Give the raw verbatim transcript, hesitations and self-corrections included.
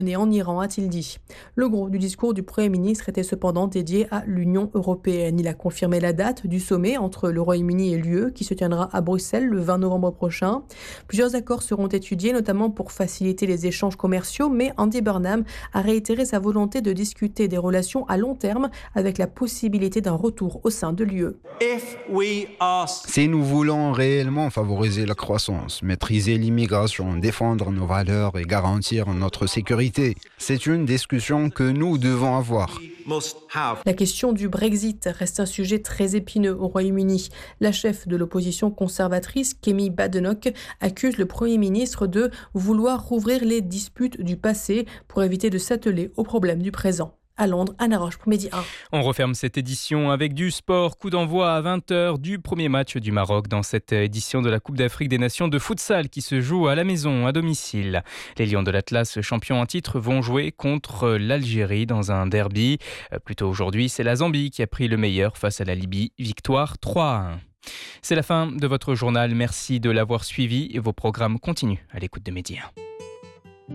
en Iran, a-t-il dit. Le gros du discours du Premier ministre était cependant dédié à l'Union européenne. Il a confirmé la date du sommet entre le Royaume-Uni et l'U E qui se tiendra à Bruxelles le vingt novembre prochain. Plusieurs accords seront étudiés, notamment pour faciliter les échanges commerciaux, mais Andy Burnham a réitéré sa volonté de discuter des relations à long terme avec la possibilité d'un retour au sein de l'U E. Si nous voulons réellement favoriser la croissance, maîtriser l'immigration, défendre nos valeurs et garantir notre sécurité, c'est une discussion que nous devons avoir. La question du Brexit reste un sujet très épineux au Royaume-Uni. La chef de l'opposition conservatrice, Kemi Badenoch, accuse le Premier ministre de vouloir rouvrir les disputes du passé pour éviter de s'atteler aux problèmes du présent. À Londres, Anna Roche pour Midi un. On referme cette édition avec du sport. Coup d'envoi à vingt heures du premier match du Maroc dans cette édition de la Coupe d'Afrique des Nations de futsal qui se joue à la maison, à domicile. Les Lions de l'Atlas, champions en titre, vont jouer contre l'Algérie dans un derby. Plus tôt aujourd'hui, c'est la Zambie qui a pris le meilleur face à la Libye. Victoire trois à un. C'est la fin de votre journal. Merci de l'avoir suivi et vos programmes continuent à l'écoute de Midi un.